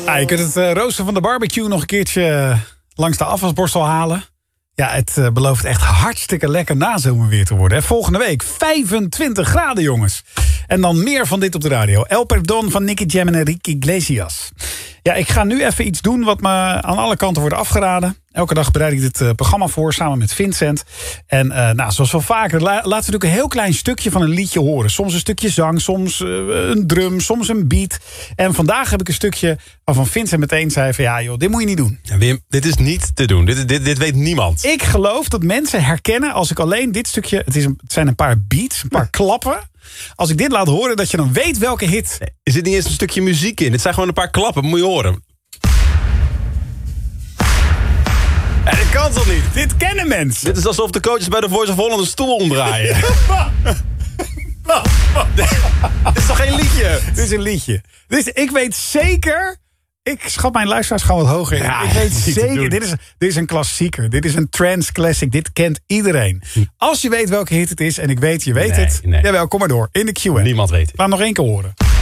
Je kunt het rooster van de barbecue nog een keertje langs de afwasborstel halen. Ja, het belooft echt hartstikke lekker nazomerweer te worden. Volgende week 25 graden, jongens. En dan meer van dit op de radio. El Perdón van Nicky Jam en Enrique Iglesias. Ja, ik ga nu even iets doen wat me aan alle kanten wordt afgeraden. Elke dag bereid ik dit programma voor samen met Vincent. En zoals wel vaker, laten we natuurlijk een heel klein stukje van een liedje horen. Soms een stukje zang, soms een drum, soms een beat. En vandaag heb ik een stukje waarvan Vincent meteen zei van ja joh, dit moet je niet doen. Ja, Wim, dit is niet te doen. Dit weet niemand. Ik geloof dat mensen herkennen als ik alleen dit stukje... Het zijn een paar beats, een paar klappen. Als ik dit laat horen, dat je dan weet welke hit... Nee, er zit niet eens een stukje muziek in. Dit zijn gewoon een paar klappen, moet je horen. Ja, dat kan toch niet? Dit kennen mensen. Dit is alsof de coaches bij de Voice of Holland een stoel omdraaien. Dit is toch geen liedje? Dit is een liedje. Ik weet zeker... Ik schat mijn luisteraars gewoon wat hoger in. Ja, ik weet zeker, dit is een klassieker. Dit is een trance classic. Dit kent iedereen. Als je weet welke hit het is, en ik weet, je weet het. Nee. Jawel, kom maar door. In de Q&A. Niemand weet het. Laat nog één keer horen.